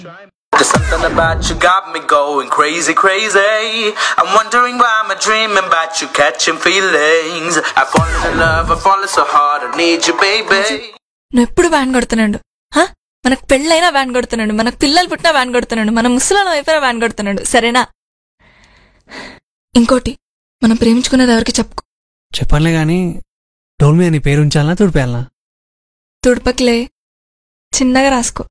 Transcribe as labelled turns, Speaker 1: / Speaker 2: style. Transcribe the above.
Speaker 1: There's something about you got me going crazy, crazy. I'm wondering why I'm dreaming about you catching feelings. I fall in love, I fall so hard, I need you, baby.
Speaker 2: నువ్వు ఎప్పుడు van కొడుతున్నాడు, మనకు పెళ్ళైనా van కొడుతున్నాడు, మనకు పిల్లలు పుట్టినా van కొడుతున్నాడు, మన ముసలాళ్ళం అయిపోయినా వ్యాన్ కొడుతున్నాడు, సరేనా? ఇంకోటి, మనం ప్రేమించుకునేది ఎవరికి చెప్పుకో.
Speaker 3: చెప్పనులే గాని డోల్ మీద నీ పేరు ఉంచాలనా తుడిపేయాలనా?
Speaker 2: తుడపకిలే, చిన్నగా రాసుకో.